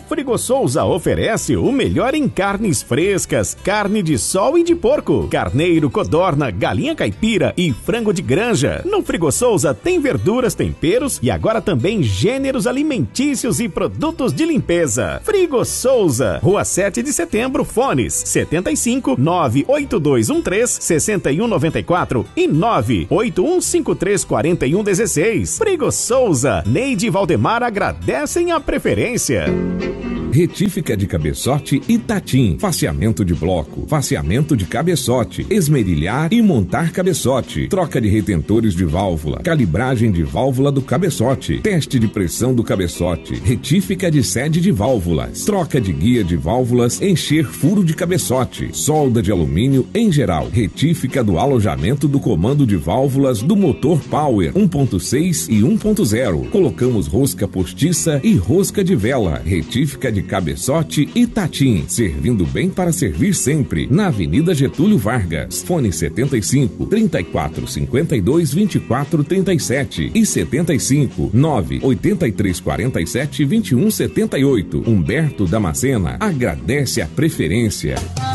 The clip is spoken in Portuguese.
Frigo Souza oferece o melhor em carnes frescas, carne de sol e de porco, carneiro, codorna, galinha caipira e frango de granja. No Frigo Souza tem verduras, temperos e agora também gêneros alimentícios e produtos de limpeza. Frigo Souza, Rua 7 de Setembro, fones 75 98213 6194 e 98153 4116. Frigo Souza, Neide e Valdemar agradecem a preferência. Retífica de cabeçote Itatim, faceamento de bloco, faceamento de cabeçote, esmerilhar e montar cabeçote, troca de retentores de válvula, calibragem de válvula do cabeçote, teste de pressão do cabeçote, retífica de sede de válvulas, troca de guia de válvulas, encher furo de cabeçote, solda de alumínio em geral, retífica do alojamento do comando de válvulas do motor Power 1.6 e 1.0. Colocamos rosca postiça e rosca de vela, retífica de cabeçote Itatim, servindo bem para servir sempre, na Avenida Getúlio Vargas, fone 75 34 52 24 37 e 75 9 83 47 21 78. Humberto Damascena agradece a preferência.